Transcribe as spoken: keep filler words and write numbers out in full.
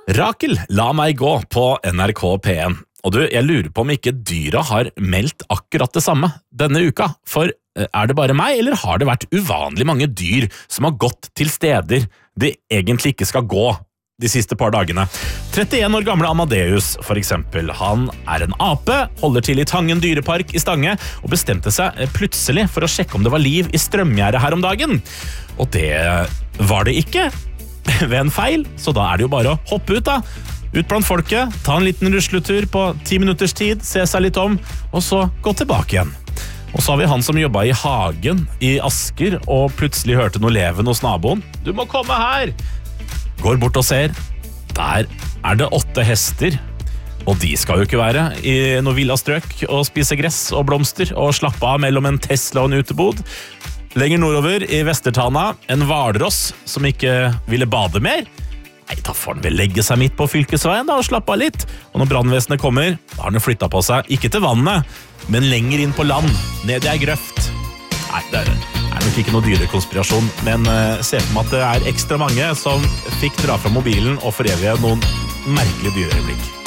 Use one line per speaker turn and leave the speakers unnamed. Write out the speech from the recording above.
Rakel, la meg gå på N R K P en. Og du, jeg lurer på om ikke dyra har meldt akkurat det samme denne uka. For er det bare meg, eller har det vært uvanlig mange dyr som har gått til steder de egentlig ikke skal gå de siste par dagene? trettien år gamle Amadeus, for eksempel. Han er en ape, holder til i Tangen dyrepark i Stange, og bestemte seg plutselig for å sjekke om det var liv i strømgjerdet her om dagen. Og det var det ikke. Ved en feil, så da er det jo bare å hoppe ut da. Ut blant folket, ta en liten rusletur på ti minutters tid, se seg litt om, og så gå tilbake igjen. Og så har vi han som jobbet i hagen i Asker, og plutselig hørte noe leven hos naboen. Du må komme her! Går bort og ser. Der er det åtte hester, og de skal jo ikke være i noe villastrøk og spise gress og blomster og slappe av mellom en Tesla og en utebod. Lenger nordover i Vestertana, en hvalross som ikke ville bade mer. Nei, da får den vel legge seg midt på fylkesveien da, og slappe av litt. Og når brandvesenet kommer, da har den flyttet på seg, ikke til vannet, men lenger inn på land, ned i ei grøft. Nei, det er, er nok ikke noe dyrekonspirasjon, men uh, se på meg at det er ekstra mange som fikk dra fra mobilen og forevige noen merkelige dyreøyeblikk.